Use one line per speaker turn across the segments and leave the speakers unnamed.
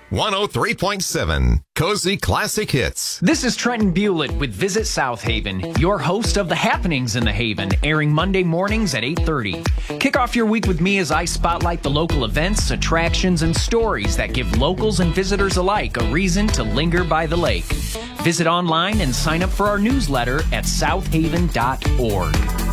103.7 Cozy Classic Hits.
This is Trenton Bewlett with Visit South Haven, your host of the happenings in the Haven, airing Monday mornings at 8:30. Kick off your week with me as I spotlight the local events, attractions, and stories that give locals and visitors alike a reason to linger by the lake. Visit online and sign up for our newsletter at southhaven.org.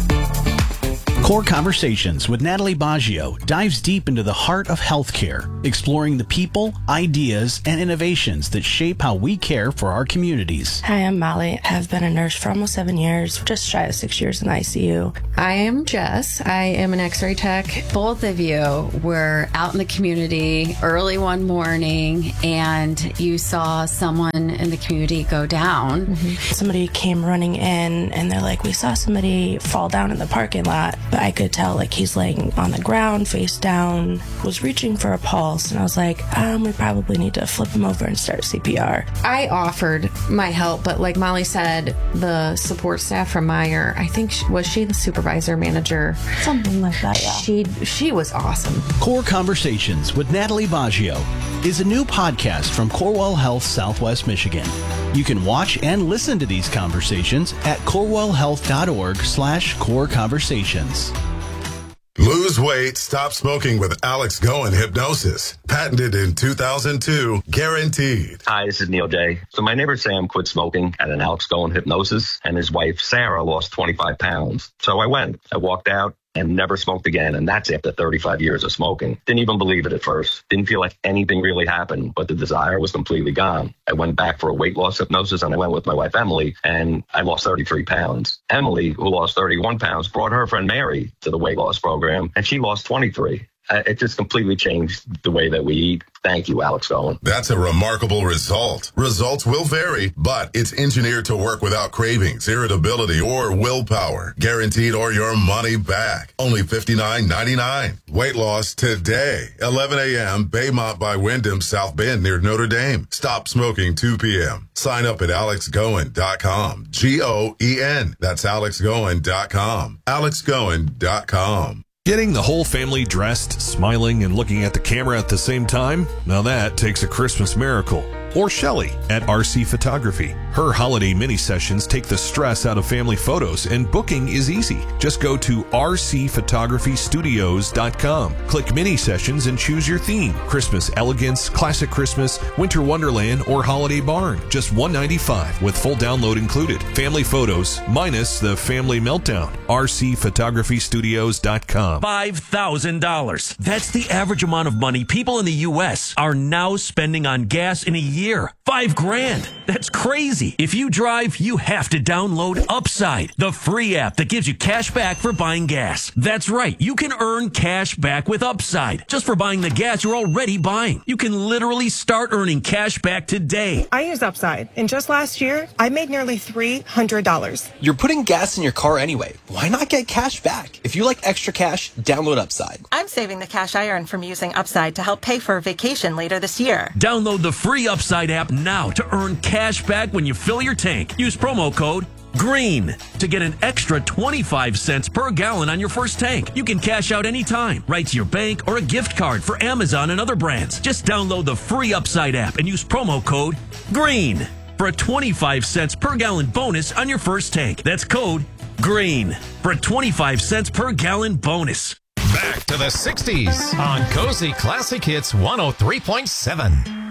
Core Conversations with Natalie Baggio dives deep into the heart of healthcare, exploring the people, ideas, and innovations that shape how we care for our communities.
Hi, I'm Molly. I've been a nurse for almost 7 years, just shy of 6 years in ICU.
I am Jess. I am an X-ray tech. Both of you were out in the community early one morning, and you saw someone in the community go down.
Mm-hmm. Somebody came running in, and they're like, we saw somebody fall down in the parking lot. But I could tell, like, he's laying on the ground, face down, was reaching for a pulse. And I was like, we probably need to flip him over and start CPR.
I offered my help, but like Molly said, the support staff from Meyer, I think, was she the supervisor, manager?
Something like that, yeah.
She was awesome.
Core Conversations with Natalie Baggio is a new podcast from Corewell Health Southwest Michigan. You can watch and listen to these conversations at corewellhealth.org/core conversations.
Lose weight, stop smoking with Alex Goen Hypnosis. Patented in 2002, guaranteed.
Hi, this is Neil J. So my neighbor Sam quit smoking at an Alex Goen Hypnosis, and his wife Sarah lost 25 pounds. So I went. I walked out and never smoked again, and that's after 35 years of smoking. Didn't even believe it at first. Didn't feel like anything really happened, but the desire was completely gone. I went back for a weight loss hypnosis, and I went with my wife Emily, and I lost 33 pounds. Emily, who lost 31 pounds, brought her friend Mary to the weight loss program, and she lost 23. It just completely changed the way that we eat. Thank you, Alex Goen.
That's a remarkable result. Results will vary, but it's engineered to work without cravings, irritability, or willpower. Guaranteed or your money back. Only $59.99. Weight loss today. 11 a.m. Baymont by Wyndham, South Bend near Notre Dame. Stop smoking 2 p.m. Sign up at alexgoen.com. Goen. That's alexgoen.com. alexgoen.com.
Getting the whole family dressed, smiling, and looking at the camera at the same time? Now that takes a Christmas miracle. Or Shelley at RC Photography. Her holiday mini sessions take the stress out of family photos, and booking is easy. Just go to rcphotographystudios.com. Click mini sessions and choose your theme. Christmas elegance, classic Christmas, winter wonderland, or holiday barn. Just $195 with full download included. Family photos minus the family meltdown. rcphotographystudios.com.
$5,000. That's the average amount of money people in the U.S. are now spending on gas in a year. $5,000. That's crazy. If you drive, you have to download Upside, the free app that gives you cash back for buying gas. That's right. You can earn cash back with Upside just for buying the gas you're already buying. You can literally start earning cash back today.
I use Upside, and just last year, I made nearly $300.
You're putting gas in your car anyway. Why not get cash back? If you like extra cash, download Upside.
I'm saving the cash I earn from using Upside to help pay for a vacation later this year.
Download the free Upside app now to earn cash back when you fill your tank. Use promo code GREEN to get an extra 25 cents per gallon on your first tank. You can cash out anytime, right to your bank or a gift card for Amazon and other brands. Just download the free Upside app and use promo code GREEN for a 25 cents per gallon bonus on your first tank. That's code GREEN for a 25 cents per gallon bonus.
Back to the 60s on Cozy Classic Hits 103.7.